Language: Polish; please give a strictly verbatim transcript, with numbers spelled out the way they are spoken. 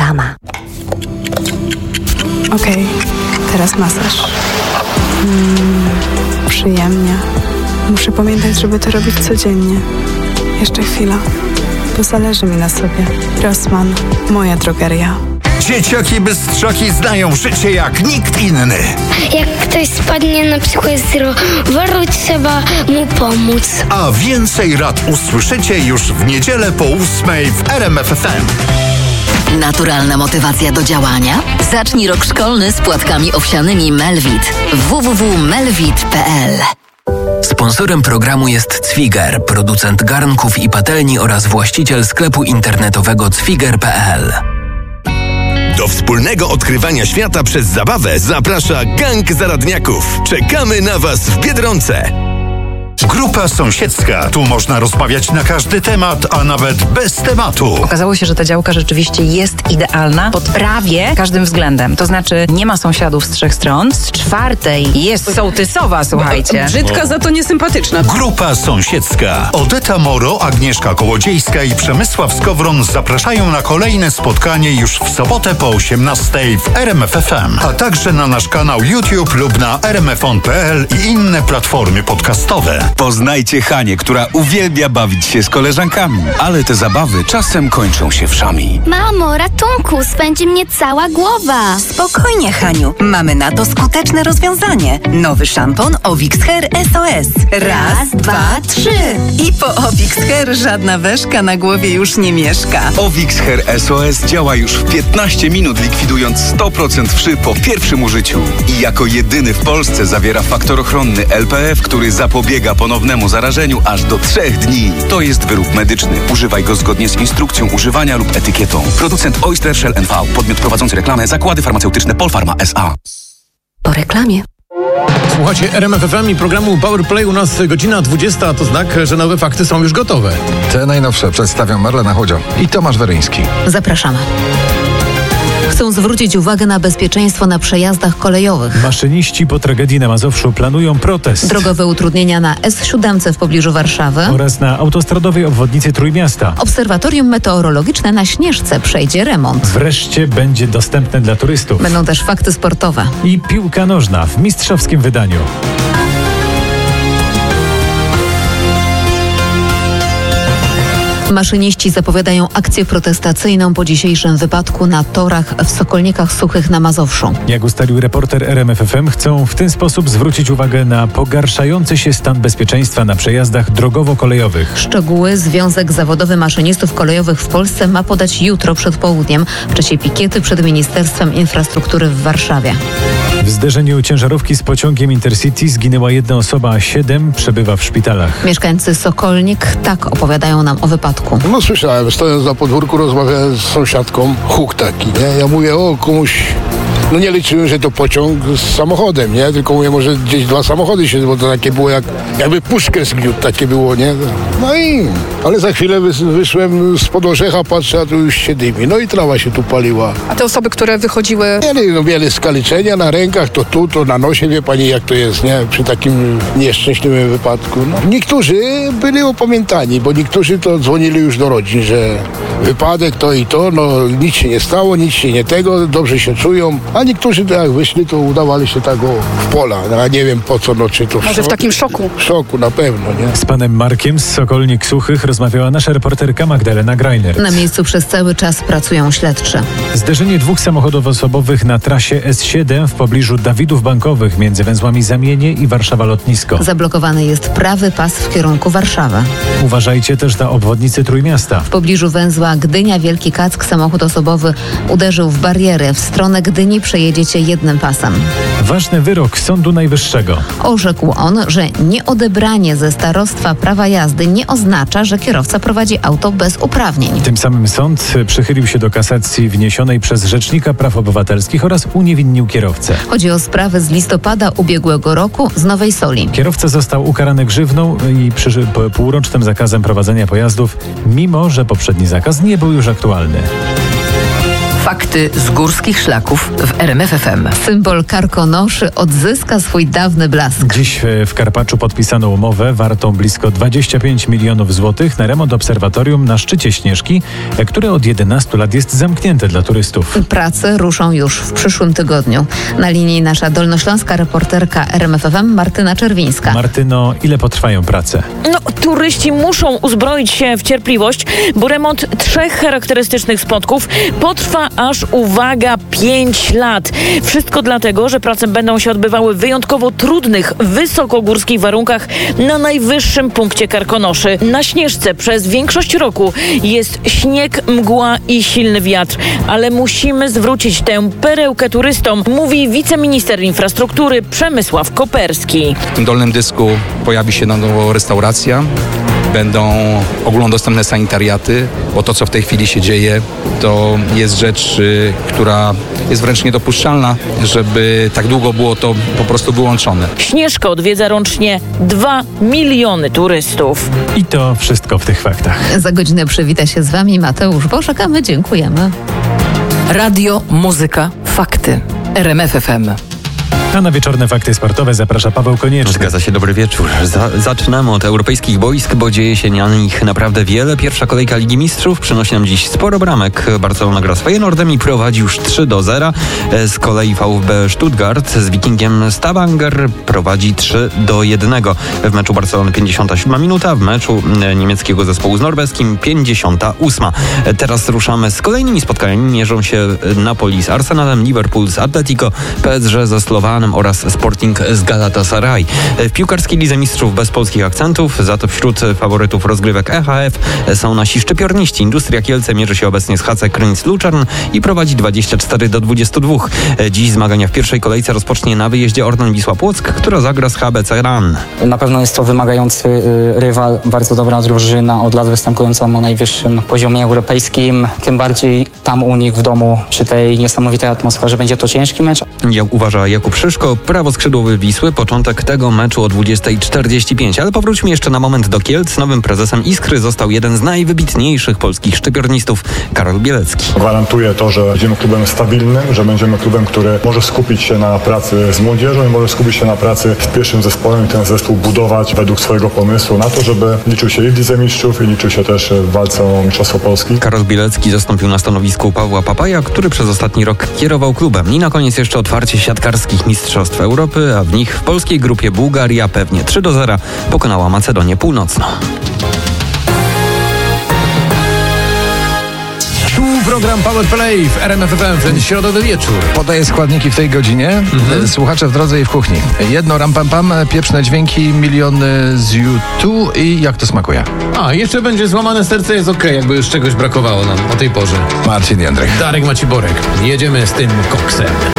sama. Okej, okay, teraz masaż. Mm, przyjemnie. Muszę pamiętać, żeby to robić codziennie. Jeszcze chwila, bo zależy mi na sobie. Rossmann, moja drogeria. Dzieciaki bystrzaki znają życie jak nikt inny. Jak ktoś spadnie na przykład z roweru, trzeba mu pomóc. A więcej rad usłyszycie już w niedzielę po ósmej w R M F F M. Naturalna motywacja do działania? Zacznij rok szkolny z płatkami owsianymi Melvit. w w w kropka melvit kropka p l. Sponsorem programu jest Cwiger, producent garnków i patelni oraz właściciel sklepu internetowego cwiger kropka p l. Do wspólnego odkrywania świata przez zabawę zaprasza Gang Zaradniaków. Czekamy na Was w Biedronce. Grupa sąsiedzka. Tu można rozmawiać na każdy temat, a nawet bez tematu. Okazało się, że ta działka rzeczywiście jest idealna pod prawie każdym względem. To znaczy nie ma sąsiadów z trzech stron. Z czwartej jest sołtysowa, słuchajcie. Brzydka, za to niesympatyczna. Grupa sąsiedzka. Odeta Moro, Agnieszka Kołodziejska i Przemysław Skowron zapraszają na kolejne spotkanie już w sobotę po osiemnastej w R M F F M, a także na nasz kanał YouTube lub na r m f on kropka p l i inne platformy podcastowe. Poznajcie Hanię, która uwielbia bawić się z koleżankami, ale te zabawy czasem kończą się wszami. Mamo, ratunku, spędzi mnie cała głowa. Spokojnie, Haniu, mamy na to skuteczne rozwiązanie. Nowy szampon Ovix Hair S O S. Raz, dwa, trzy. I po Ovix Hair żadna weszka na głowie już nie mieszka. Ovix Hair S O S działa już w piętnaście minut, likwidując sto procent wszy po pierwszym użyciu. I jako jedyny w Polsce zawiera faktor ochronny L P F, który zapobiega ponownemu zarażeniu aż do trzech dni. To jest wyrób medyczny. Używaj go zgodnie z instrukcją używania lub etykietą. Producent Oyster Shell N V. Podmiot prowadzący reklamę. Zakłady farmaceutyczne Polpharma S A. Po reklamie. Słuchajcie R M F F M i programu Powerplay. U nas godzina dwudziesta, to znak, że nowe fakty są już gotowe. Te najnowsze przedstawią Marlena Chodzio i Tomasz Weryński. Zapraszamy. Chcą zwrócić uwagę na bezpieczeństwo na przejazdach kolejowych. Maszyniści po tragedii na Mazowszu planują protest. Drogowe utrudnienia na S siedem w pobliżu Warszawy oraz na autostradowej obwodnicy Trójmiasta. Obserwatorium meteorologiczne na Śnieżce przejdzie remont. Wreszcie będzie dostępne dla turystów. Będą też fakty sportowe. I piłka nożna w mistrzowskim wydaniu. Maszyniści zapowiadają akcję protestacyjną po dzisiejszym wypadku na torach w Sokolnikach Suchych na Mazowszu. Jak ustalił reporter R M F F M, chcą w ten sposób zwrócić uwagę na pogarszający się stan bezpieczeństwa na przejazdach drogowo-kolejowych. Szczegóły Związek Zawodowy Maszynistów Kolejowych w Polsce ma podać jutro przed południem w czasie pikiety przed Ministerstwem Infrastruktury w Warszawie. W zderzeniu ciężarówki z pociągiem Intercity zginęła jedna osoba, a siedem przebywa w szpitalach. Mieszkańcy Sokolnik tak opowiadają nam o wypadku. No słyszałem, stojąc na podwórku, rozmawiałem z sąsiadką, huk taki, nie? Ja mówię, o komuś, no nie liczyłem, że to pociąg z samochodem, nie? Tylko mówię, może gdzieś dwa samochody się, bo to takie było jak, jakby puszkę zgniótł, takie było, nie? No i, ale za chwilę wys, wyszłem spod orzecha, patrzę, a tu już się dymi, no i trawa się tu paliła. A te osoby, które wychodziły? Mieli, no mieli skaliczenia na rękach, to tu, to na nosie, wie pani jak to jest, nie? Przy takim nieszczęśliwym wypadku, no. Niektórzy byli opamiętani, bo niektórzy to dzwonili już do rodzin, że wypadek to i to, no nic się nie stało, nic się nie tego, dobrze się czują, a niektórzy to jak wyszli, to udawali się tak o, w pola, no, a nie wiem po co, no czy to w, Może w takim szoku. W szoku na pewno, nie? Z panem Markiem z Sokolnik Suchych rozmawiała nasza reporterka Magdalena Greiner. Na miejscu przez cały czas pracują śledczy. Zderzenie dwóch samochodów osobowych na trasie S siedem w pobliżu Dawidów Bankowych między węzłami Zamienie i Warszawa Lotnisko. Zablokowany jest prawy pas w kierunku Warszawy. Uważajcie też na obwodnicy Trójmiasta. W pobliżu węzła Gdynia-Wielki Kack samochód osobowy uderzył w bariery. W stronę Gdyni przejedziecie jednym pasem. Ważny wyrok Sądu Najwyższego. Orzekł on, że nieodebranie ze starostwa prawa jazdy nie oznacza, że kierowca prowadzi auto bez uprawnień. Tym samym sąd przychylił się do kasacji wniesionej przez Rzecznika Praw Obywatelskich oraz uniewinnił kierowcę. Chodzi o sprawę z listopada ubiegłego roku z Nowej Soli. Kierowca został ukarany grzywną i przy półrocznym zakazem prowadzenia pojazdów, mimo że poprzedni zakaz nie był już aktualny. Fakty z górskich szlaków w R M F F M. Symbol Karkonoszy odzyska swój dawny blask. Dziś w Karpaczu podpisano umowę wartą blisko dwadzieścia pięć milionów złotych na remont obserwatorium na szczycie Śnieżki, które od jedenastu lat jest zamknięte dla turystów. Prace ruszą już w przyszłym tygodniu. Na linii nasza dolnośląska reporterka R M F F M Martyna Czerwińska. Martyno, ile potrwają prace? No, turyści muszą uzbroić się w cierpliwość, bo remont trzech charakterystycznych spotków potrwa aż, uwaga, pięć lat. Wszystko dlatego, że prace będą się odbywały w wyjątkowo trudnych, wysokogórskich warunkach na najwyższym punkcie Karkonoszy. Na Śnieżce przez większość roku jest śnieg, mgła i silny wiatr, ale musimy zwrócić tę perełkę turystom, mówi wiceminister infrastruktury Przemysław Koperski. W tym dolnym dysku pojawi się na nowo restauracja. Będą ogólnodostępne sanitariaty, bo to, co w tej chwili się dzieje, to jest rzecz, y, która jest wręcz niedopuszczalna, żeby tak długo było to po prostu wyłączone. Śnieżka odwiedza rocznie dwa miliony turystów. I to wszystko w tych faktach. Za godzinę przywita się z wami Mateusz Boszek, a my dziękujemy. Radio, muzyka, fakty. R M F F M. A na wieczorne fakty sportowe zaprasza Paweł Konieczny. Zgadza się, dobry wieczór. Za- zaczynamy od europejskich boisk, bo dzieje się na nich naprawdę wiele. Pierwsza kolejka Ligi Mistrzów przynosi nam dziś sporo bramek. Barcelona gra z Feyenoordem i prowadzi już trzy do zera. Z kolei VfB Stuttgart z Wikingiem Stavanger prowadzi trzy do jednego. W meczu Barcelony pięćdziesiąta siódma minuta, w meczu niemieckiego zespołu z norweskim pięćdziesiąta ósma. Teraz ruszamy z kolejnymi spotkaniami. Mierzą się Napoli z Arsenalem, Liverpool z Atletico, P S G ze Slowanem oraz Sporting z Galatasaray. W piłkarskiej Lidze Mistrzów bez polskich akcentów, za to wśród faworytów rozgrywek E H F są nasi szczypiorniści. Industria Kielce mierzy się obecnie z H C Krynic Luczern i prowadzi dwadzieścia cztery do dwudziestu dwóch. Dziś zmagania w pierwszej kolejce rozpocznie na wyjeździe Orlen Wisła Płock, która zagra z H B C Ran. Na pewno jest to wymagający y, rywal, bardzo dobra drużyna, od lat występująca na najwyższym poziomie europejskim. Tym bardziej tam u nich w domu, przy tej niesamowitej atmosferze, będzie to ciężki mecz. Jak uważa Jakub Szyszko, prawoskrzydłowy Wisły, początek tego meczu o dwudziesta czterdzieści pięć. Ale powróćmy jeszcze na moment do Kielc. Nowym prezesem Iskry został jeden z najwybitniejszych polskich szczypiornistów, Karol Bielecki. Gwarantuję to, że będziemy klubem stabilnym, że będziemy klubem, który może skupić się na pracy z młodzieżą i może skupić się na pracy z pierwszym zespołem i ten zespół budować według swojego pomysłu na to, żeby liczył się i w Lidze Mistrzów i liczył się też w walce o Mistrzostwo Polski. Karol Bielecki zastąpił na stanowisku Pawła Papaja, który przez ostatni rok kierował klubem. I na koniec jeszcze otwarcie siatkarskich mistrzostw Europy, a w nich w polskiej grupie Bułgaria pewnie trzy do zera pokonała Macedonię Północną. Tu program Power Play w R M F F M w ten środowy wieczór. Podaję składniki w tej godzinie. Mhm. Słuchacze w drodze i w kuchni. Jedno ram pam pam, pieprzne dźwięki, miliony z YouTube i jak to smakuje. A, jeszcze będzie złamane serce, jest okej, okay, jakby już czegoś brakowało nam o tej porze. Marcin Jędrych. Darek Maciborek. Jedziemy z tym koksem.